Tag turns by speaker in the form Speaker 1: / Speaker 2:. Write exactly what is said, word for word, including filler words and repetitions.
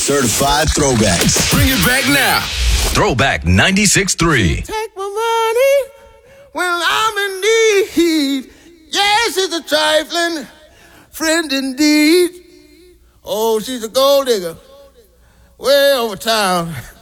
Speaker 1: Certified throwbacks.
Speaker 2: Bring it back now. Throwback ninety-six point three.
Speaker 3: Take my money when I'm in need. Yes, it's a trifling friend indeed. Oh, she's a gold digger way over town.